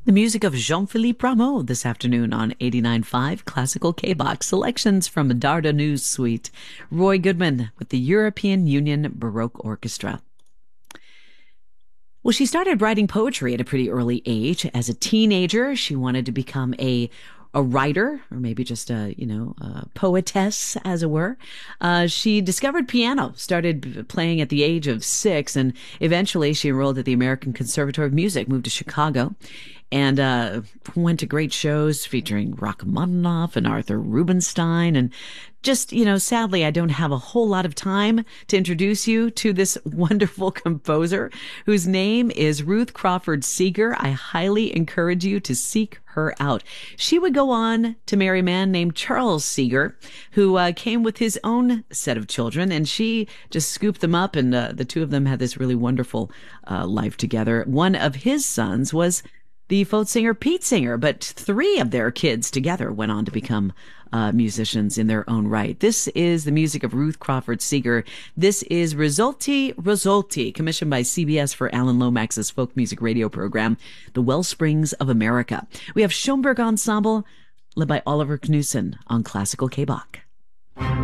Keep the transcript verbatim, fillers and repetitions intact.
The music of Jean-Philippe Rameau this afternoon on eighty-nine point five Classical K-Box. Selections from Dardanus Suite. Roy Goodman with the European Union Baroque Orchestra. Well, she started writing poetry at a pretty early age. As a teenager, she wanted to become a a writer, or maybe just a, you know, a poetess, as it were. Uh, she discovered piano, started playing at the age of six, and eventually she enrolled at the American Conservatory of Music, moved to Chicago, and uh, went to great shows featuring Rachmaninoff and Arthur Rubinstein. And just, you know, sadly, I don't have a whole lot of time to introduce you to this wonderful composer whose name is Ruth Crawford Seeger. I highly encourage you to seek her out. She would go on to marry a man named Charles Seeger, who uh, came with his own set of children, and she just scooped them up, and uh, the two of them had this really wonderful uh, life together. One of his sons was the folk singer Pete Singer, but three of their kids together went on to become uh, musicians in their own right. This is the music of Ruth Crawford Seeger. This is Risolti Risolti, commissioned by C B S for Alan Lomax's folk music radio program, The Wellsprings of America. We have Schoenberg Ensemble, led by Oliver Knudsen on Classical K-Bach.